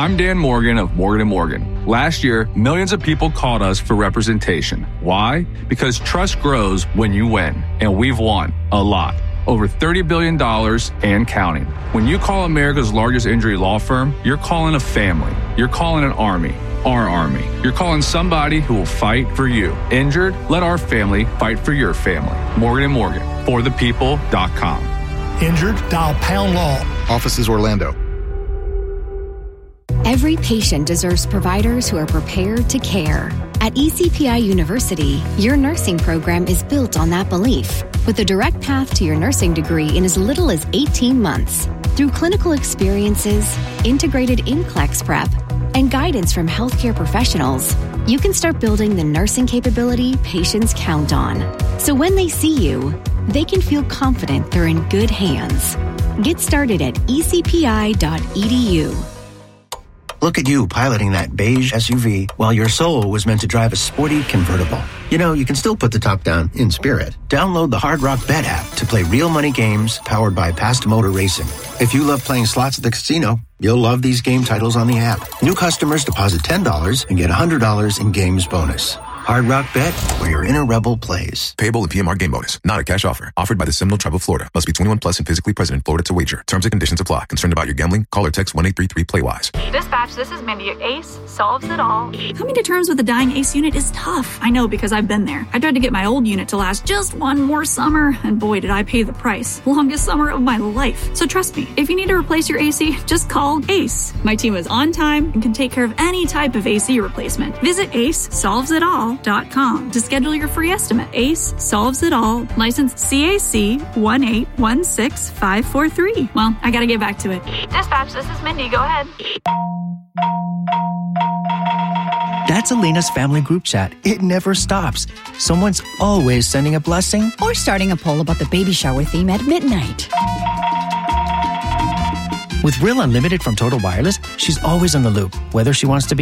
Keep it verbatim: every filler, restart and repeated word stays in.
I'm Dan Morgan of Morgan and Morgan. Last year, millions of people called us for representation. Why? Because trust grows when you win, and we've won a lot. Over thirty billion dollars and counting. When you call America's largest injury law firm, you're calling a family. You're calling an army. Our army. You're calling somebody who will fight for you. Injured? Let our family fight for your family. Morgan and Morgan. For the people dot com. Injured? Dial Pound Law. Offices Orlando. Every patient deserves providers who are prepared to care. At E C P I University, your nursing program is built on that belief, with a direct path to your nursing degree in as little as eighteen months. Through clinical experiences, integrated NCLEX prep, and guidance from healthcare professionals, you can start building the nursing capability patients count on. So when they see you, they can feel confident they're in good hands. Get started at e c p i dot e d u. Look at you piloting that beige S U V while your soul was meant to drive a sporty convertible. You know, you can still put the top down in spirit. Download the Hard Rock Bet app to play real money games powered by Past Motor Racing. If you love playing slots at the casino, you'll love these game titles on the app. New customers deposit ten dollars and get one hundred dollars in games bonus. Hard Rock Bet, where your inner rebel plays. Payable in P M R game bonus. Not a cash offer. Offered by the Seminole Tribe of Florida. Must be twenty-one plus and physically present in Florida to wager. Terms and conditions apply. Concerned about your gambling? Call or text one eight three three play wise. Dispatch, this is Mindy. Ace solves it all. Coming to terms with a dying Ace unit is tough. I know because I've been there. I tried to get my old unit to last just one more summer, and boy, did I pay the price. Longest summer of my life. So trust me, if you need to replace your A C, just call Ace. My team is on time and can take care of any type of A C replacement. Visit ace solves it all dot com to schedule your free estimate. Ace Solves It All, licensed C A C one eight one six five four three. Well, I gotta get back to it. Dispatch, this is Mindy. Go ahead. That's Elena's family group chat. It never stops. Someone's always sending a blessing or starting a poll about the baby shower theme at midnight. With Real Unlimited from Total Wireless, she's always in the loop, whether she wants to be